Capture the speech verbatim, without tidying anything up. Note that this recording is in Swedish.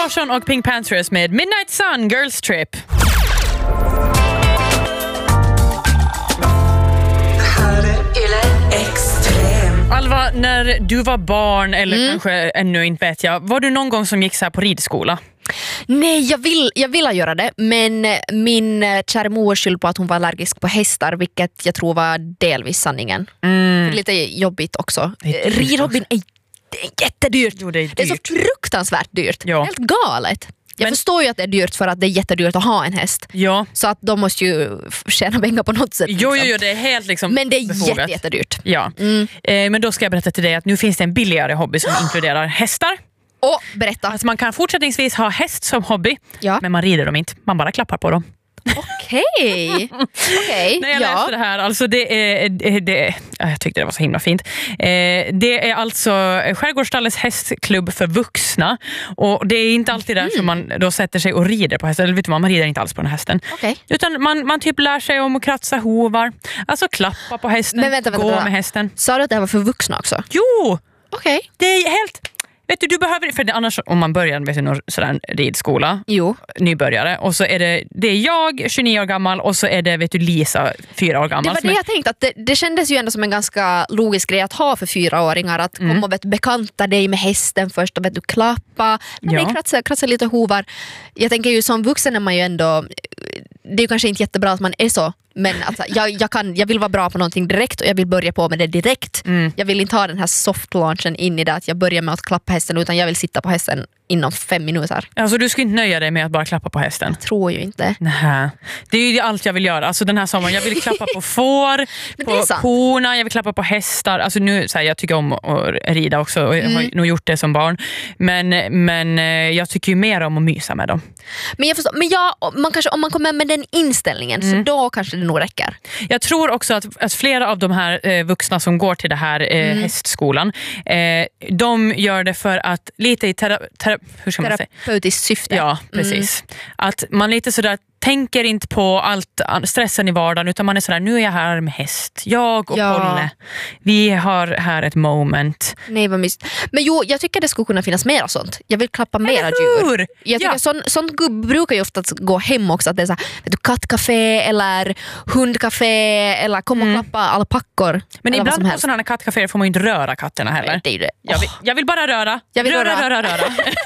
Larsson och Pink Panthers med Midnight Sun, Girls Trip. Alva, när du var barn eller mm. kanske ännu inte vet jag, var du någon gång som gick så här på ridskola? Nej, jag vill, jag vill ha det, men min kära mor skyllde på att hon var allergisk på hästar, vilket jag tror var delvis sanningen. Mm. Lite jobbigt också. Ridhobbyn är, är jättedyrt. Jo, det, är dyrt. Det är så fruktansvärt dyrt. Ja. Helt galet. Jag Men, förstår ju att det är dyrt för att det är jättedyrt att ha en häst. Ja. Så att de måste ju tjäna pengar på något sätt. Jo, liksom. jo, jo, det är helt liksom Men det är befogat. jätte, jättedyrt. Ja. Mm. Eh, men då ska jag berätta till dig att nu finns det en billigare hobby som inkluderar hästar. Och berätta. Alltså man kan fortsättningsvis ha häst som hobby, ja. men man rider dem inte. Man bara klappar på dem. Okej. Okay. När jag ja. läste det här, alltså det är, det, det, jag tyckte det var så himla fint. Eh, det är alltså Skärgårdsstallets hästklubb för vuxna. Och det är inte alltid där mm. som man då sätter sig och rider på hästen. Eller vet du vad, man rider inte alls på den här hästen. Okay. Utan man, man typ lär sig om att kratsa hovar. Alltså klappa på hästen, Men vänta, vänta, gå vänta. med hästen. Sa du att det här var för vuxna också? Jo! Okej. Okay. Det är helt... Vet du, du behöver, för det, annars om man börjar med en sådär ridskola, jo. nybörjare, och så är det, det är jag, tjugonio år gammal, och så är det, vet du, Lisa, fyra år gammal. Det var det är... jag tänkte, att det, det kändes ju ändå som en ganska logisk grej att ha för fyraåringar, att mm. komma och vet, bekanta dig med hästen först och vet du, klappa, men ja. kratsa, kratsa lite hovar. Jag tänker ju som vuxen är man ju ändå, det är ju kanske inte jättebra att man är så, men alltså, jag, jag, kan, jag vill vara bra på någonting direkt och jag vill börja på med det direkt. Mm. Jag vill inte ha den här soft launchen in i det att jag börjar med att klappa hästen, utan jag vill sitta på hästen inom fem minuter. Alltså du ska inte nöja dig med att bara klappa på hästen? Jag tror ju inte. Nähä. Det är ju allt jag vill göra. Alltså den här sommaren, jag vill klappa på får, på korna, jag vill klappa på hästar. Alltså nu, så här, jag tycker om att rida också och jag har mm. nog gjort det som barn. Men, men jag tycker ju mer om att mysa med dem. Men jag förstår, men jag, man kanske, om man kommer med den inställningen mm. så då kanske det nog räcker. Jag tror också att, att flera av de här eh, vuxna som går till det här eh, mm. hästskolan, eh, de gör det för att lite i tera, tera, hur ska man säga? terapeutiskt syfte. Ja, precis. Mm. Att man lite sådär tänker inte på allt stressen i vardagen, utan man är sådär, nu är jag här med häst. Jag och ja. Polle. Vi har här ett moment. Nej, vad mysigt. Men jo, jag tycker det skulle kunna finnas mer sånt. Jag vill klappa mera djur. Jag tycker ja. sånt, sånt brukar ju ofta gå hem också, att det är så här, vet du, kattcafé eller hundcafé eller kom och mm. klappa alpackor. Men ibland på sådana här kattcaféer får man ju inte röra katterna heller. Nej, det är det. Jag, vill, jag vill bara röra. Jag vill röra, röra, röra, röra. röra.